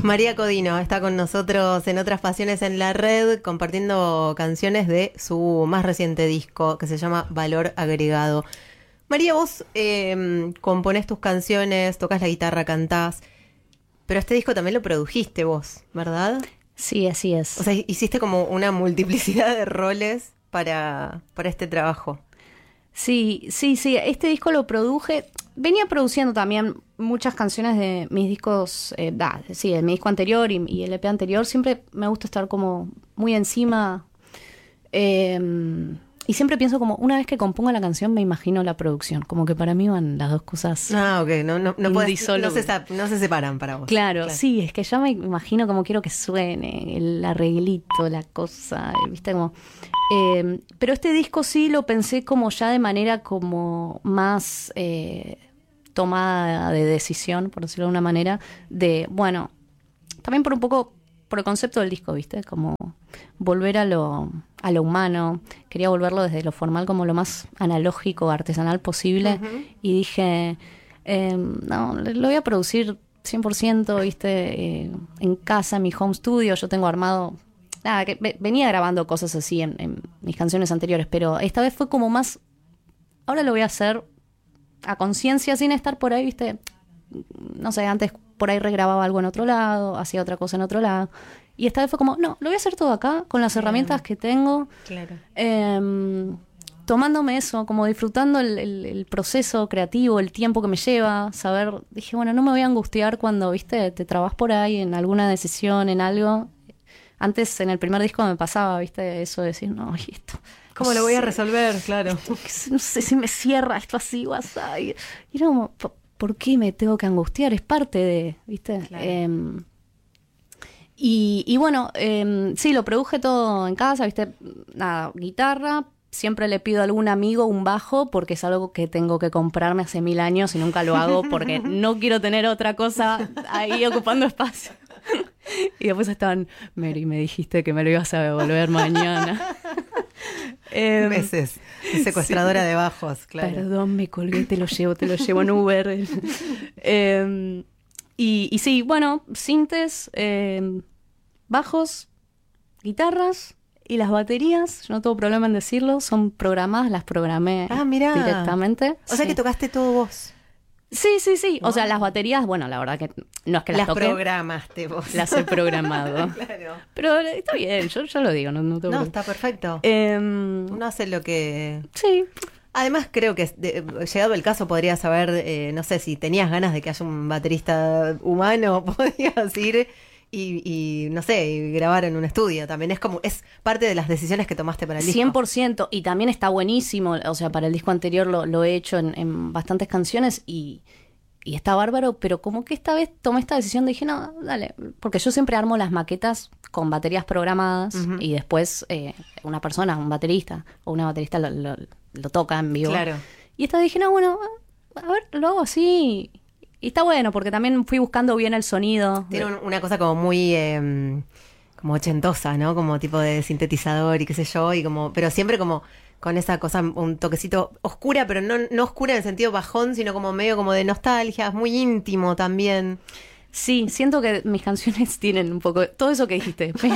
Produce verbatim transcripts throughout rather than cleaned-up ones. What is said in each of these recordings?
María Codino está con nosotros en Otras Pasiones en la Red, compartiendo canciones de su más reciente disco, que se llama Valor Agregado. María, vos eh, componés tus canciones, tocas la guitarra, cantás, pero este disco también lo produjiste vos, ¿verdad? Sí, así es. O sea, hiciste como una multiplicidad de roles para, para este trabajo. Sí, sí, sí. Este disco lo produje. Venía produciendo también muchas canciones de mis discos, eh, da, sí, de mi disco anterior y, y el E P anterior. Siempre me gusta estar como muy encima. Eh, y siempre pienso como, una vez que compongo la canción, me imagino la producción. Como que para mí van las dos cosas. Ah, ok. No, no, no, podés, no, se, no se separan para vos. Claro, claro, sí. Es que ya me imagino como quiero que suene, el arreglito, la cosa, ¿viste? Como... Eh, pero este disco sí lo pensé como ya de manera como más eh, tomada de decisión, por decirlo de una manera, de, bueno, también por un poco, por el concepto del disco, ¿viste? Como volver a lo, a lo humano, quería volverlo desde lo formal como lo más analógico, artesanal posible, uh-huh. Y dije, eh, no, lo voy a producir cien por ciento, ¿viste? Eh, en casa, en mi home studio, yo tengo armado... Nada, que venía grabando cosas así en, en mis canciones anteriores, pero esta vez fue como más... Ahora lo voy a hacer a conciencia, sin estar por ahí, ¿viste? No sé, antes por ahí regrababa algo en otro lado, hacía otra cosa en otro lado. Y esta vez fue como, no, lo voy a hacer todo acá, con las claro. herramientas que tengo. Claro. Eh, tomándome eso, como disfrutando el, el, el proceso creativo, el tiempo que me lleva, saber... Dije, bueno, no me voy a angustiar cuando, ¿viste? Te trabas por ahí en alguna decisión, en algo... Antes, en el primer disco me pasaba, ¿viste? Eso de decir, no, esto... ¿Cómo no lo voy sé, a resolver? Claro. No sé si me cierra esto así o así. Y era como, ¿por qué me tengo que angustiar? Es parte de, ¿viste? Claro. Eh, y, y bueno, eh, sí, lo produje todo en casa, ¿viste? Nada, guitarra. Siempre le pido a algún amigo un bajo porque es algo que tengo que comprarme hace mil años y nunca lo hago porque no quiero tener otra cosa ahí ocupando espacio. Y después estaban, Mary, me dijiste que me lo ibas a devolver mañana. eh, Meses, secuestradora sí. de bajos, claro. Perdón, me colgué, te lo llevo, te lo llevo en Uber. eh, y, y sí, bueno, sintes, eh, bajos, guitarras y las baterías, yo no tengo problema en decirlo, son programadas, las programé ah, mirá. directamente. O sea sí. que tocaste todo vos. Sí, sí, sí. O wow. sea, las baterías, bueno, la verdad que no es que las, las toqué. Las programaste vos. Las he programado. Claro. Pero está bien, yo, yo lo digo. No, no, tengo no que... está perfecto. Eh, Uno hace lo que... Sí. Además, creo que de, llegado el caso podrías saber, eh, no sé, si tenías ganas de que haya un baterista humano, podías ir... Y, y, no sé, y grabar en un estudio también. Es como, es parte de las decisiones que tomaste para el disco. cien por ciento. Y también está buenísimo. O sea, para el disco anterior lo, lo he hecho en, en bastantes canciones y, y está bárbaro. Pero como que esta vez tomé esta decisión, dije, no, dale. Porque yo siempre armo las maquetas con baterías programadas. Uh-huh. Y después eh, una persona, un baterista o una baterista lo, lo, lo toca en vivo. Claro. Y esta vez dije, no, bueno, a ver, lo hago así. Y está bueno, porque también fui buscando bien el sonido. Tiene un, una cosa como muy eh, como ochentosa, ¿no? Como tipo de sintetizador y qué sé yo, y como, pero siempre como con esa cosa, un toquecito oscura, pero no, no oscura en el sentido bajón, sino como medio como de nostalgia, es muy íntimo también. Sí, siento que mis canciones tienen un poco todo eso que dijiste, pero...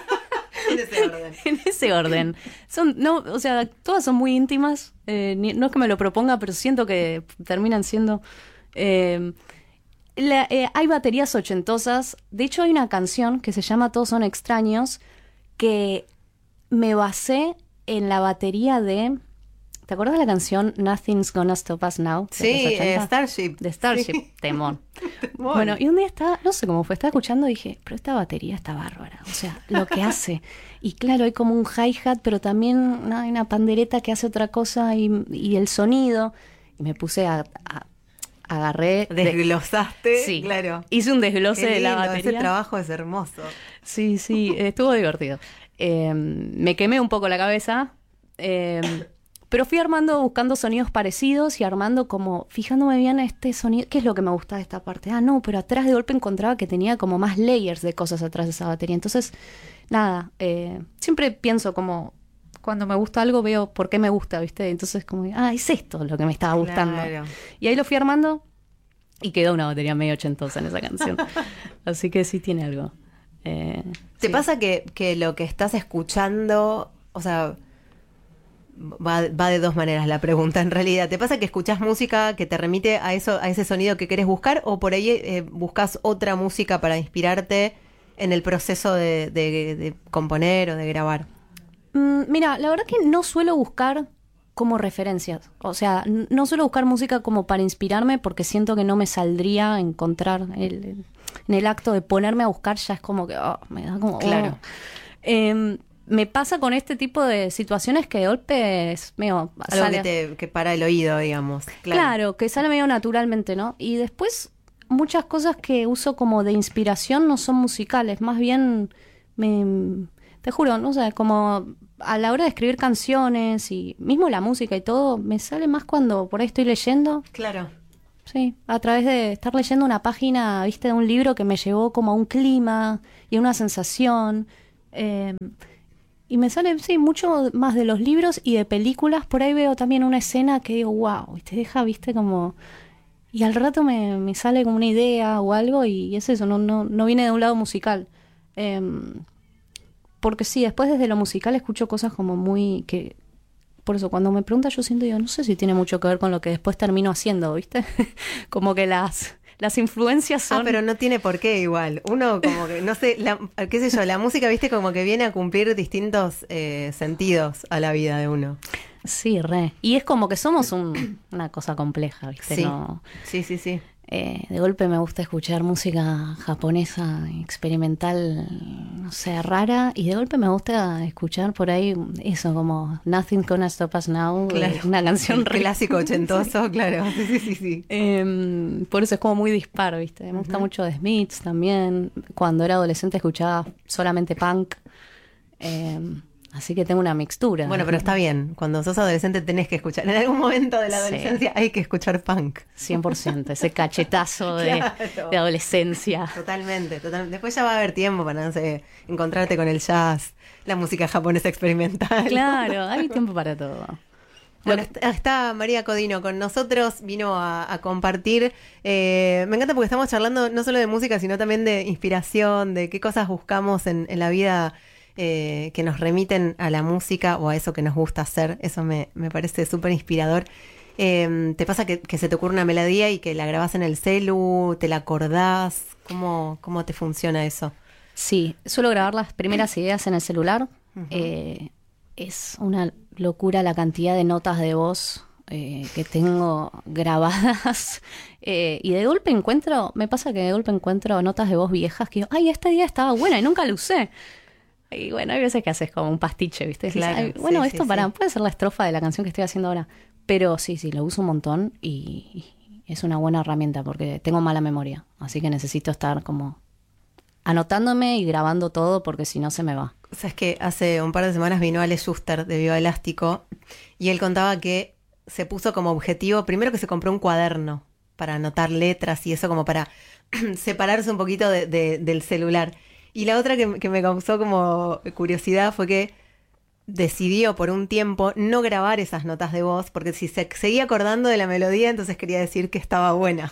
en ese orden. En ese orden. Son, no, o sea, todas son muy íntimas, eh, ni, no es que me lo proponga, pero siento que terminan siendo... Eh, la, eh, hay baterías ochentosas. De hecho hay una canción que se llama Todos son extraños, que me basé en la batería de... ¿Te acuerdas de la canción Nothing's Gonna Stop Us Now? Sí, eh, Starship. De Starship, sí. Temón. Bueno, y un día estaba, no sé cómo fue, estaba escuchando y dije, pero esta batería está bárbara, o sea, lo que hace. Y claro, hay como un hi-hat, pero también no, hay una pandereta que hace otra cosa y, y el sonido. Y me puse a... a agarré... Desglosaste, de, sí, claro. Hice un desglose Qué lindo, de la batería. Ese trabajo es hermoso. Sí, sí, estuvo divertido. Eh, me quemé un poco la cabeza, eh, pero fui armando, buscando sonidos parecidos y armando como, fijándome bien este sonido, ¿qué es lo que me gusta de esta parte? Ah, no, pero atrás de golpe encontraba que tenía como más layers de cosas atrás de esa batería. Entonces, nada, eh, siempre pienso como... Cuando me gusta algo veo por qué me gusta, ¿viste? Entonces como, ah, es esto lo que me estaba gustando. Claro. Y ahí lo fui armando Y quedó una batería medio ochentosa en esa canción. Así que sí tiene algo. Eh, ¿Te sí. pasa que, que lo que estás escuchando, o sea, va, va de dos maneras la pregunta en realidad? ¿Te pasa que escuchás música que te remite a eso, a ese sonido que querés buscar, o por ahí eh, buscas otra música para inspirarte en el proceso de, de, de componer o de grabar? Mm, mira, la verdad que no suelo buscar como referencias. O sea, n- no suelo buscar música como para inspirarme porque siento que no me saldría encontrar el, el- en el acto de ponerme a buscar, ya es como que oh, me da como... Claro. oh. Em, me pasa con este tipo de situaciones que de golpe es medio... Algo sale- que te que para el oído, digamos. Claro. Claro. que sale medio naturalmente, ¿no? Y después muchas cosas que uso como de inspiración no son musicales, más bien me... Te juro, no sé, como a la hora de escribir canciones y mismo la música y todo, me sale más cuando por ahí estoy leyendo. Claro. Sí, a través de estar leyendo una página, viste, de un libro que me llevó como a un clima y a una sensación. eh, y me sale, sí, mucho más de los libros y de películas. Por ahí veo también una escena que digo, wow, y te deja, viste, como... Y al rato me, me sale como una idea o algo y es eso, no, no, no viene de un lado musical. Em, porque sí, después desde lo musical escucho cosas como muy... que por eso cuando me preguntas yo siento, digo, no sé si tiene mucho que ver con lo que después termino haciendo, ¿viste? Como que las, las influencias son... Ah, pero no tiene por qué igual. Uno como que, no sé, la, qué sé yo, la música, viste, como que viene a cumplir distintos eh, sentidos a la vida de uno. Sí, re. Y es como que somos un- una cosa compleja, ¿viste? Sí, No, sí, sí, sí. eh, de golpe me gusta escuchar música japonesa experimental, no sé, rara, y de golpe me gusta escuchar por ahí eso, como Nothing Gonna Stop Us Now, Claro. eh, una canción Un re- clásico ochentoso, claro. Sí, sí, sí, sí. Em, por eso es como muy disparo, ¿viste? Me gusta Ujú. mucho The Smiths también. Cuando era adolescente escuchaba solamente punk. Em, así que tengo una mixtura. Bueno, pero está bien. Cuando sos adolescente tenés que escuchar. En algún momento de la Sí. adolescencia hay que escuchar punk. cien por ciento, ese cachetazo de, Claro. de adolescencia. Totalmente, totalmente. Después ya va a haber tiempo para, no sé, encontrarte con el jazz, la música japonesa experimental. Claro, hay tiempo para todo. Bueno, está, está María Codino con nosotros, vino a, a compartir. Eh, me encanta porque estamos charlando no solo de música, sino también de inspiración, de qué cosas buscamos en, en la vida eh, que nos remiten a la música o a eso que nos gusta hacer. Eso me, me parece súper inspirador. Eh, ¿te pasa que, que se te ocurre una melodía y que la grabás en el celu, te la acordás? ¿Cómo, cómo te funciona eso? Sí, suelo grabar las primeras ideas en el celular. Ujú. Eh, es una locura la cantidad de notas de voz eh, que tengo grabadas. Eh, y de golpe encuentro, me pasa que de golpe encuentro notas de voz viejas que digo, ay, esta idea estaba buena y nunca la usé. Y bueno, hay veces que haces como un pastiche, ¿viste? Decís, Claro, "Ay, bueno, sí, esto sí, para, sí. puede ser la estrofa de la canción que estoy haciendo ahora. Pero sí, sí, lo uso un montón y, y es una buena herramienta porque tengo mala memoria. Así que necesito estar como anotándome y grabando todo porque si no se me va. O sea, es que hace un par de semanas vino Ale Schuster de Viva Elástico y él contaba que se puso como objetivo, primero que se compró un cuaderno para anotar letras y eso como para separarse un poquito de- de- del celular. Y la otra que, que me causó como curiosidad fue que decidió por un tiempo no grabar esas notas de voz, porque si se seguía acordando de la melodía, entonces quería decir que estaba buena.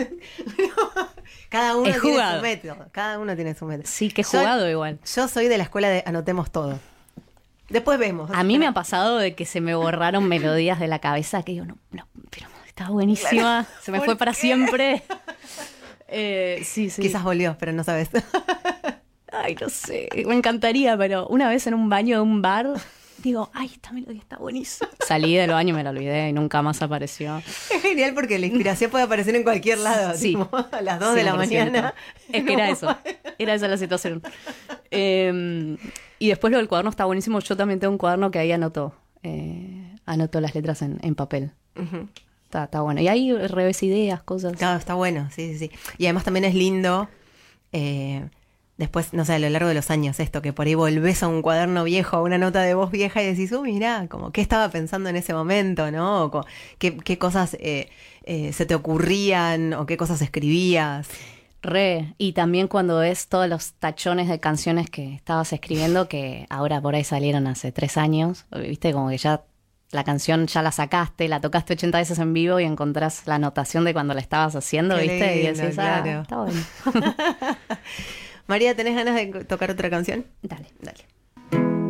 Cada uno Es tiene jugado. su método, cada uno tiene su método. Sí, que he Yo- jugado igual. Yo soy de la escuela de anotemos todo. Después vemos. A mí me ha pasado de que se me borraron melodías de la cabeza que digo, no, no, pero está buenísima, se me ¿Por fue para qué? siempre. Eh, sí, sí. Quizás volvió, pero no sabes. Ay, no sé, me encantaría, pero una vez en un baño de un bar, digo, ay, esta melodía está buenísima. Salí del baño y me la olvidé y nunca más apareció. Es genial porque la inspiración puede aparecer en cualquier lado. Sí. Tipo, a las dos de la cien por ciento. mañana. Es que era eso, era esa la situación. Eh, y después lo del cuaderno está buenísimo. Yo también tengo un cuaderno que ahí anoto, eh, anoto las letras en, en papel. Ujú. Está, está bueno. Y ahí revés ideas, cosas. Claro, está bueno, sí, sí, sí. Y además también es lindo, eh, después, no sé, a lo largo de los años, esto, que por ahí volvés a un cuaderno viejo, a una nota de voz vieja y decís, oh, mirá, como, ¿qué estaba pensando en ese momento, no? O co- ¿qué, qué cosas eh, eh, se te ocurrían o qué cosas escribías? Re, y también cuando ves todos los tachones de canciones que estabas escribiendo, que ahora por ahí salieron hace tres años, viste, como que ya la canción ya la sacaste, la tocaste ochenta veces en vivo y encontrás la anotación de cuando la estabas haciendo, Qué ¿viste? lindo, Y decís, claro. ah, está bueno. María, ¿tenés ganas de tocar otra canción? Dale. Dale.